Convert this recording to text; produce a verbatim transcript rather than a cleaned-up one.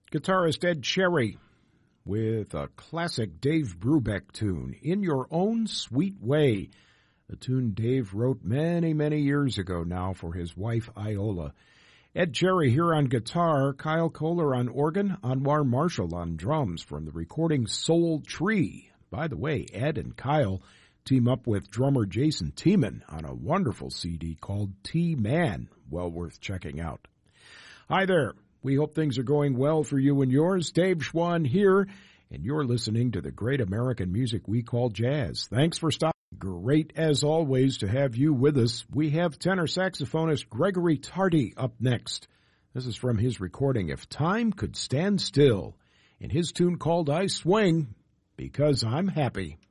Guitarist Ed Cherry with a classic Dave Brubeck tune, In Your Own Sweet Way, a tune Dave wrote many, many years ago now for his wife Iola. Ed Cherry here on guitar, Kyle Kohler on organ, Anwar Marshall on drums from the recording Soul Tree. By the way, Ed and Kyle team up with drummer Jason Tiemann on a wonderful C D called T-Man, well worth checking out. Hi there. We hope things are going well for you and yours. Dave Schwann here, and you're listening to the great American music we call jazz. Thanks for stopping. Great, as always, to have you with us. We have tenor saxophonist Gregory Tardy up next. This is from his recording, If Time Could Stand Still, and his tune called I Swing Because I'm Happy.